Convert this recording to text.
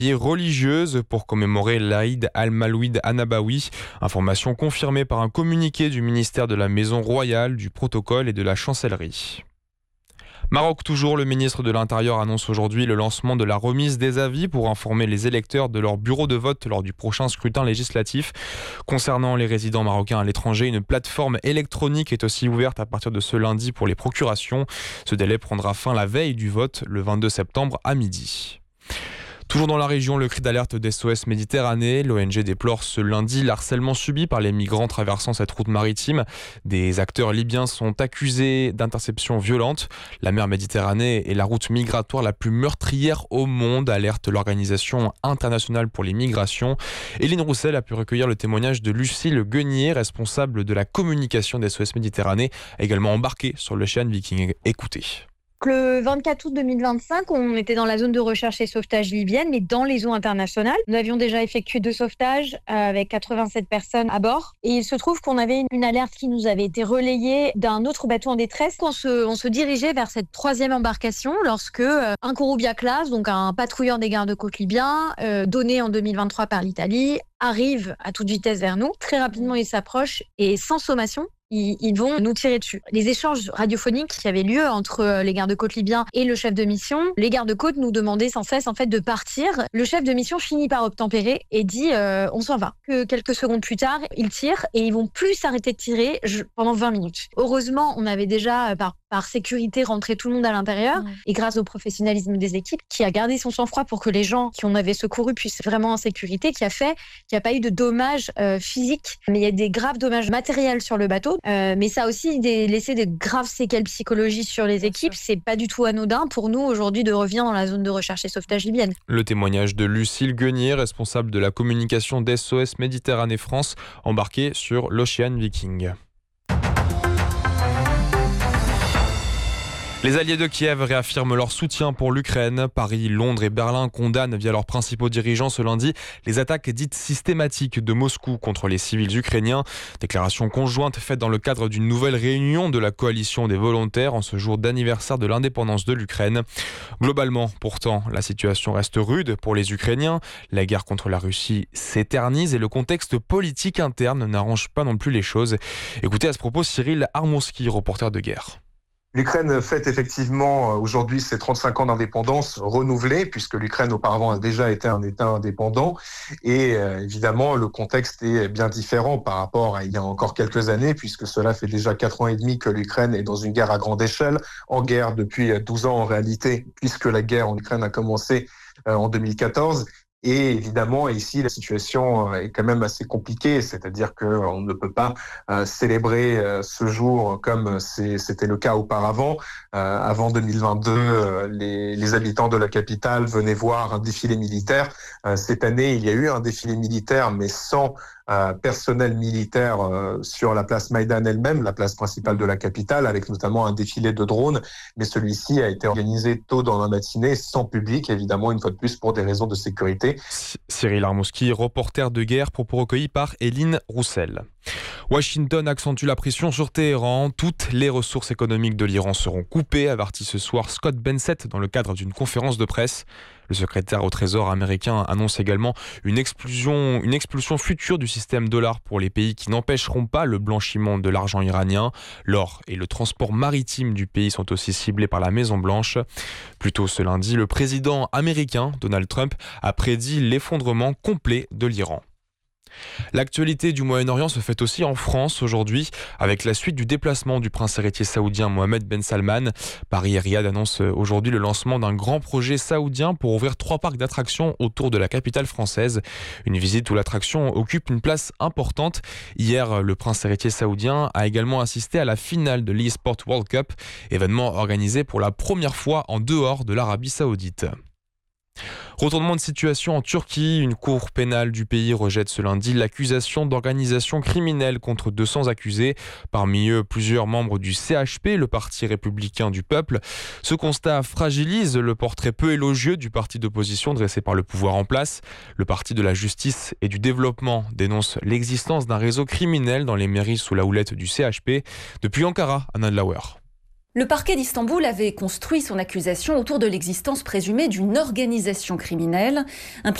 religieuse pour commémorer l'Aïd al-Mawlid an-Nabawi. Information confirmée par un communiqué du ministère de la Maison Royale, du Protocole et de la Chancellerie. Maroc toujours, le ministre de l'Intérieur annonce aujourd'hui le lancement de la remise des avis pour informer les électeurs de leur bureau de vote lors du prochain scrutin législatif. Concernant les résidents marocains à l'étranger, une plateforme électronique est aussi ouverte à partir de ce lundi pour les procurations. Ce délai prendra fin la veille du vote, le 22 septembre à midi. Toujours dans la région, le cri d'alerte d'SOS Méditerranée. L'ONG déplore ce lundi l'harcèlement subi par les migrants traversant cette route maritime. Des acteurs libyens sont accusés d'interceptions violentes. La mer Méditerranée est la route migratoire la plus meurtrière au monde, alerte l'Organisation internationale pour les migrations. Éline Roussel a pu recueillir le témoignage de Lucille Guenier, responsable de la communication d'SOS Méditerranée, également embarquée sur l'Ocean Viking. Écoutez. Le 24 août 2025, on était dans la zone de recherche et sauvetage libyenne, mais dans les eaux internationales. Nous avions déjà effectué 2 sauvetages avec 87 personnes à bord. Et il se trouve qu'on avait une alerte qui nous avait été relayée d'un autre bateau en détresse. On se dirigeait vers cette 3e embarcation lorsque un Corubia class, donc un patrouilleur des gardes-côtes libyens, donné en 2023 par l'Italie, arrive à toute vitesse vers nous. Très rapidement, il s'approche et sans sommation, ils vont nous tirer dessus. Les échanges radiophoniques qui avaient lieu entre les gardes-côtes libyens et le chef de mission, les gardes-côtes nous demandaient sans cesse de partir. Le chef de mission finit par obtempérer et dit on s'en va. Que quelques secondes plus tard, ils tirent et ils vont plus s'arrêter de tirer pendant 20 minutes. Heureusement, on avait déjà par sécurité rentré tout le monde à l'intérieur et grâce au professionnalisme des équipes qui a gardé son sang-froid pour que les gens qui en avaient secouru puissent vraiment en sécurité, qui a fait qu'il n'y a pas eu de dommages physiques, mais il y a des graves dommages matériels sur le bateau. Mais ça a aussi laissé des graves séquelles psychologiques sur les équipes. C'est pas du tout anodin pour nous aujourd'hui de revenir dans la zone de recherche et sauvetage libyenne. Le témoignage de Lucille Guenier, responsable de la communication d'SOS Méditerranée France, embarquée sur l'Ocean Viking. Les alliés de Kiev réaffirment leur soutien pour l'Ukraine. Paris, Londres et Berlin condamnent via leurs principaux dirigeants ce lundi les attaques dites systématiques de Moscou contre les civils ukrainiens. Déclaration conjointe faite dans le cadre d'une nouvelle réunion de la coalition des volontaires en ce jour d'anniversaire de l'indépendance de l'Ukraine. Globalement, pourtant, la situation reste rude pour les Ukrainiens. La guerre contre la Russie s'éternise et le contexte politique interne n'arrange pas non plus les choses. Écoutez à ce propos Cyril Armonski, reporter de guerre. L'Ukraine fête effectivement aujourd'hui ses 35 ans d'indépendance renouvelés, puisque l'Ukraine auparavant a déjà été un État indépendant. Et évidemment, le contexte est bien différent par rapport à il y a encore quelques années, puisque cela fait déjà 4 ans et demi que l'Ukraine est dans une guerre à grande échelle, en guerre depuis 12 ans en réalité, puisque la guerre en Ukraine a commencé en 2014. Et évidemment, ici, la situation est quand même assez compliquée, c'est-à-dire qu'on ne peut pas célébrer ce jour comme c'était le cas auparavant. Avant 2022, les habitants de la capitale venaient voir un défilé militaire. Cette année, il y a eu un défilé militaire, mais sans personnel militaire sur la place Maïdan elle-même, la place principale de la capitale, avec notamment un défilé de drones. Mais celui-ci a été organisé tôt dans la matinée, sans public, évidemment, une fois de plus, pour des raisons de sécurité. Cyril Armonski, reporter de guerre, propos recueillis par Éline Roussel. Washington accentue la pression sur Téhéran. Toutes les ressources économiques de l'Iran seront coupées, avertit ce soir Scott Bessent dans le cadre d'une conférence de presse. Le secrétaire au Trésor américain annonce également une expulsion future du système dollar pour les pays qui n'empêcheront pas le blanchiment de l'argent iranien. L'or et le transport maritime du pays sont aussi ciblés par la Maison-Blanche. Plus tôt ce lundi, le président américain Donald Trump a prédit l'effondrement complet de l'Iran. L'actualité du Moyen-Orient se fait aussi en France aujourd'hui avec la suite du déplacement du prince héritier saoudien Mohammed Ben Salman. Paris et Riyad annoncent aujourd'hui le lancement d'un grand projet saoudien pour ouvrir 3 parcs d'attractions autour de la capitale française. Une visite où l'attraction occupe une place importante. Hier, le prince héritier saoudien a également assisté à la finale de l'eSport World Cup, événement organisé pour la première fois en dehors de l'Arabie Saoudite. Retournement de situation en Turquie, une cour pénale du pays rejette ce lundi l'accusation d'organisation criminelle contre 200 accusés, parmi eux plusieurs membres du CHP, le Parti républicain du peuple. Ce constat fragilise le portrait peu élogieux du parti d'opposition dressé par le pouvoir en place. Le Parti de la justice et du développement dénonce l'existence d'un réseau criminel dans les mairies sous la houlette du CHP. Depuis Ankara, Anna Lauer. Le parquet d'Istanbul avait construit son accusation autour de l'existence présumée d'une organisation criminelle